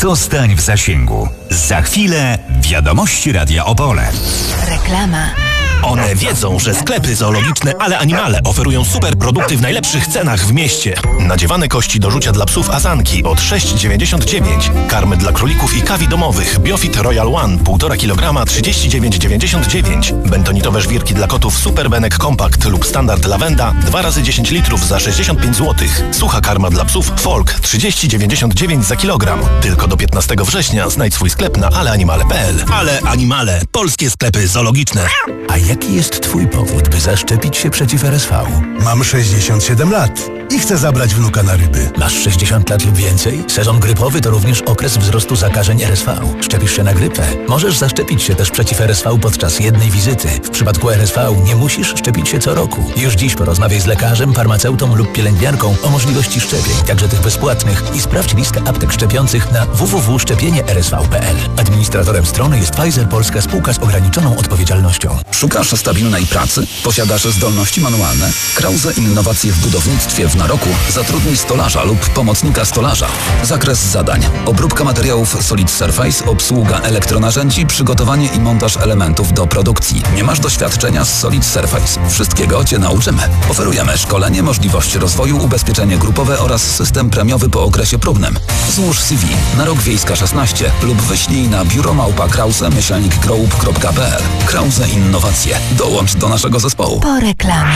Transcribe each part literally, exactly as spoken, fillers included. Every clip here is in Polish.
Zostań w zasięgu. Za chwilę wiadomości Radia Opole. Reklama. One wiedzą, że sklepy zoologiczne Ale Animale oferują super produkty w najlepszych cenach w mieście. Nadziewane kości do rzucia dla psów Azanki od sześć dziewięćdziesiąt dziewięć. Karmy dla królików i kawi domowych Biofit Royal One półtora kilograma trzydzieści dziewięć dziewięćdziesiąt dziewięć. Bentonitowe żwirki dla kotów Super Benek Compact lub Standard Lavenda dwa razy dziesięć litrów za sześćdziesiąt pięć złotych. Sucha karma dla psów Folk trzydzieści dziewięćdziesiąt dziewięć za kilogram. Tylko do piętnastego września znajdź swój sklep na aleanimale kropka p l. Ale Animale. Polskie sklepy zoologiczne. A jaki jest twój powód, by zaszczepić się przeciw R S V? Mam sześćdziesiąt siedem lat i chcę zabrać wnuka na ryby. Masz sześćdziesiąt lat lub więcej? Sezon grypowy to również okres wzrostu zakażeń R S V. Szczepisz się na grypę? Możesz zaszczepić się też przeciw R S V podczas jednej wizyty. W przypadku R S V nie musisz szczepić się co roku. Już dziś porozmawiaj z lekarzem, farmaceutą lub pielęgniarką o możliwości szczepień, także tych bezpłatnych, i sprawdź listę aptek szczepiących na w w w kropka szczepienie r s v kropka p l. Administratorem strony jest Pfizer Polska Spółka z ograniczoną odpowiedzialnością. Szukasz stabilnej pracy? Posiadasz zdolności manualne? Krause Innowacje w budownictwie w Naroku zatrudni stolarza lub pomocnika stolarza. Zakres zadań: obróbka materiałów Solid Surface, obsługa elektronarzędzi, przygotowanie i montaż elementów do produkcji. Nie masz doświadczenia z Solid Surface? Wszystkiego Cię nauczymy. Oferujemy szkolenie, możliwość rozwoju, ubezpieczenie grupowe oraz system premiowy po okresie próbnym. Złóż C V na Rok Wiejska szesnaście lub wyślij na biuro małpa krause myślnik group kropka p l. Krause Innowacje. Dołącz do naszego zespołu. Po reklamie.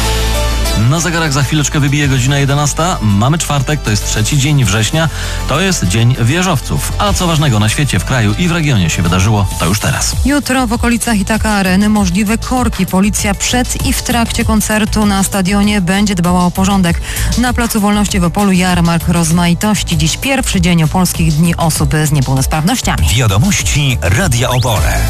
Na zegarach za chwileczkę wybije godzina jedenasta. Mamy czwartek, to jest trzeci dzień września. To jest Dzień Wieżowców. A co ważnego na świecie, w kraju i w regionie się wydarzyło, to już teraz. Jutro w okolicach Itaka Areny możliwe korki. Policja przed i w trakcie koncertu na stadionie będzie dbała o porządek. Na Placu Wolności w Opolu jarmark rozmaitości. Dziś pierwszy dzień Opolskich Dni Osób z Niepełnosprawnościami. Wiadomości Radia Opole.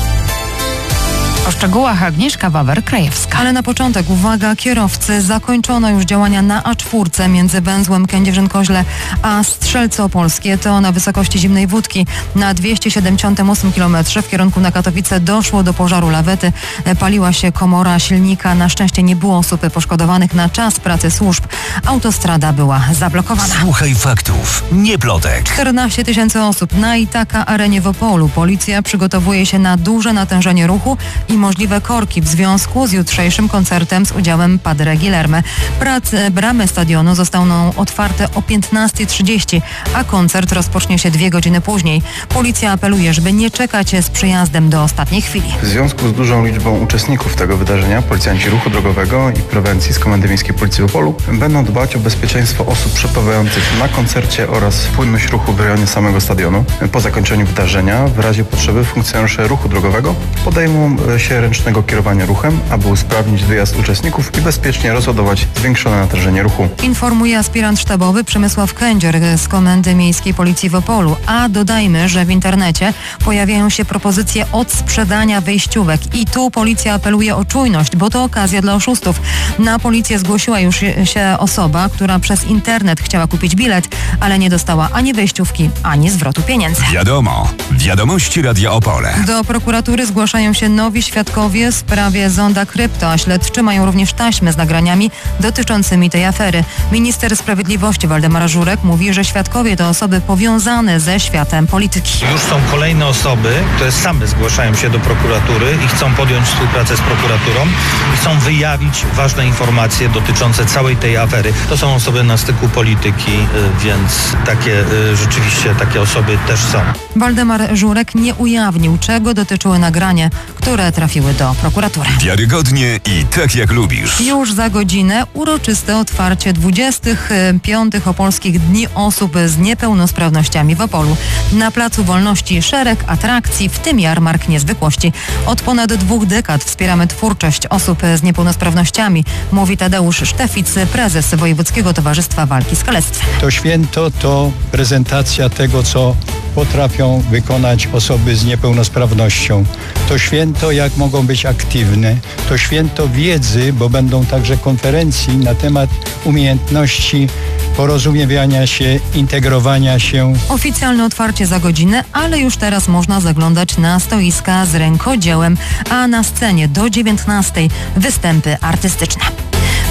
O szczegółach Agnieszka Wawer-Krajewska. Ale na początek uwaga, kierowcy. Zakończono już działania na A cztery między węzłem Kędzierzyn-Koźle a Strzelce Opolskie. To na wysokości Zimnej Wódki. Na dwieście siedemdziesiątym ósmym kilometrze w kierunku na Katowice doszło do pożaru lawety. Paliła się komora silnika. Na szczęście nie było osób poszkodowanych. Na czas pracy służb autostrada była zablokowana. Słuchaj faktów, nie plotek. czternaście tysięcy osób na Itaka Arenie w Opolu. Policja przygotowuje się na duże natężenie ruchu i możliwe korki w związku z jutrzejszym koncertem z udziałem Padre Guilherme. Prace, bramy stadionu zostaną otwarte o piętnasta trzydzieści, a koncert rozpocznie się dwie godziny później. Policja apeluje, żeby nie czekać z przyjazdem do ostatniej chwili. W związku z dużą liczbą uczestników tego wydarzenia, policjanci ruchu drogowego i prewencji z Komendy Miejskiej Policji w Opolu będą dbać o bezpieczeństwo osób przebywających na koncercie oraz płynność ruchu w rejonie samego stadionu. Po zakończeniu wydarzenia, w razie potrzeby, funkcjonariusze ruchu drogowego podejmą się ręcznego kierowania ruchem, aby usprawnić wyjazd uczestników i bezpiecznie rozładować zwiększone natężenie ruchu. Informuje aspirant sztabowy Przemysław Kędzior z Komendy Miejskiej Policji w Opolu. A dodajmy, że w internecie pojawiają się propozycje odsprzedania wejściówek i tu policja apeluje o czujność, bo to okazja dla oszustów. Na policję zgłosiła już się osoba, która przez internet chciała kupić bilet, ale nie dostała ani wejściówki, ani zwrotu pieniędzy. Wiadomo, wiadomości Radia Opole. Do prokuratury zgłaszają się nowi świadkowie w sprawie Zonda Krypto, a śledczy mają również taśmy z nagraniami dotyczącymi tej afery. Minister Sprawiedliwości Waldemar Żurek mówi, że świadkowie to osoby powiązane ze światem polityki. Już są kolejne osoby, które same zgłaszają się do prokuratury i chcą podjąć współpracę z prokuraturą i chcą wyjawić ważne informacje dotyczące całej tej afery. To są osoby na styku polityki, więc takie rzeczywiście takie osoby też są. Waldemar Żurek nie ujawnił, czego dotyczyły nagrania, które trafiły do prokuratury. Wiarygodnie i tak jak lubisz. Już za godzinę uroczyste otwarcie dwudziestych piątych Opolskich Dni Osób z Niepełnosprawnościami w Opolu. Na Placu Wolności szereg atrakcji, w tym jarmark niezwykłości. Od ponad dwóch dekad wspieramy twórczość osób z niepełnosprawnościami, mówi Tadeusz Sztefic, prezes Wojewódzkiego Towarzystwa Walki z Kalectwem. To święto to prezentacja tego, co potrafią wykonać osoby z niepełnosprawnością. To święto, jak mogą być aktywne. To święto wiedzy, bo będą także konferencji na temat umiejętności porozumiewania się, integrowania się. Oficjalne otwarcie za godzinę, ale już teraz można zaglądać na stoiska z rękodziełem, a na scenie do dziewiętnastej występy artystyczne.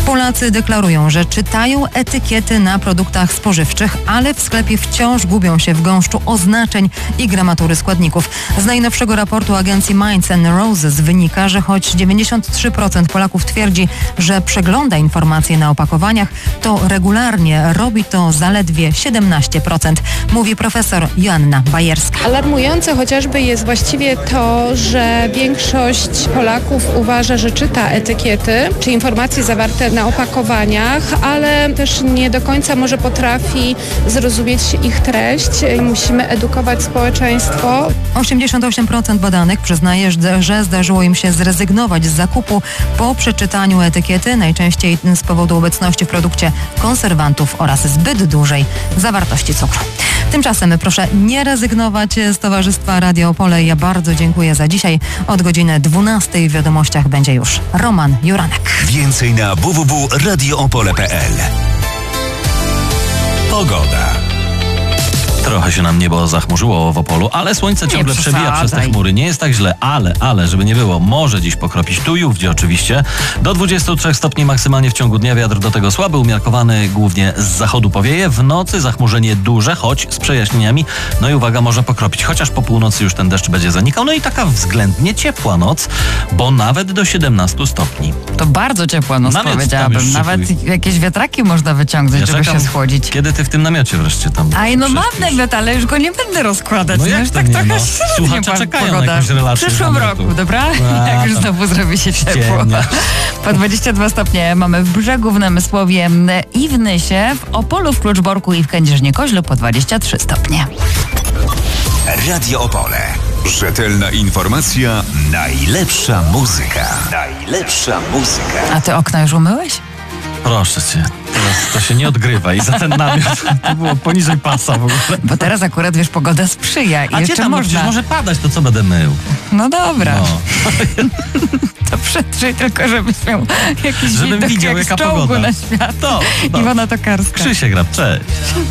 Polacy deklarują, że czytają etykiety na produktach spożywczych, ale w sklepie wciąż gubią się w gąszczu oznaczeń i gramatury składników. Z najnowszego raportu agencji Minds and Roses wynika, że choć dziewięćdziesiąt trzy procent Polaków twierdzi, że przegląda informacje na opakowaniach, to regularnie robi to zaledwie siedemnaście procent, mówi profesor Joanna Bajerska. Alarmujące chociażby jest właściwie to, że większość Polaków uważa, że czyta etykiety czy informacje zawarte na opakowaniach, ale też nie do końca może potrafi zrozumieć ich treść. Musimy edukować społeczeństwo. osiemdziesiąt osiem procent badanych przyznaje, że zdarzyło im się zrezygnować z zakupu po przeczytaniu etykiety, najczęściej z powodu obecności w produkcie konserwantów oraz zbyt dużej zawartości cukru. Tymczasem proszę nie rezygnować z Towarzystwa Radio Opole. Ja bardzo dziękuję za dzisiaj. Od godziny dwunastej w wiadomościach będzie już Roman Juranek. Więcej na w w w kropka radio opole kropka p l. Pogoda. Trochę się nam niebo zachmurzyło w Opolu, ale słońce ciągle przebija przez te chmury. Nie jest tak źle, ale, ale, żeby nie było, może dziś pokropić tu i ówdzie oczywiście. Do dwudziestu trzech stopni maksymalnie w ciągu dnia, wiatr do tego słaby, umiarkowany głównie z zachodu powieje. W nocy zachmurzenie duże, choć z przejaśnieniami. No i uwaga, może pokropić, chociaż po północy już ten deszcz będzie zanikał. No i taka względnie ciepła noc, bo nawet do siedemnastu stopni. To bardzo ciepła noc, Namiot powiedziałabym. Nawet jakieś wiatraki można wyciągnąć, Ja żeby czekam, się schłodzić. Kiedy ty w tym namiocie wreszcie tam Aj, no mam prześpisz? namiot, ale już go nie będę rozkładać. No No jak już to tak nie, trochę no? średnio Słuchacze pa- czekają na pogoda. jakąś relację W przyszłym z namiotu. roku, dobra? A, Jak już tam znowu zrobi się ciepło. ściemnia. Po dwadzieścia dwa stopnie mamy w Brzegu, w Namysłowie i w Nysie, w Opolu, w Kluczborku i w Kędzierzynie-Koźlu po dwadzieścia trzy stopnie. Radio Opole. Rzetelna informacja, najlepsza muzyka. Najlepsza muzyka. A ty okna już umyłeś? Proszę cię, teraz to się nie odgrywa i za ten namiot to było poniżej pasa w ogóle. Bo teraz akurat, wiesz, pogoda sprzyja i A jeszcze gdzie tam, można. przecież może padać, to co będę mył? No dobra. No. To przetrzyj tylko, żebyś miał jakiś Żebym widok widział, jak z jaka czołgu pogoda. na świat. To, to. Iwona Tokarska. Krzysiek gra, cześć.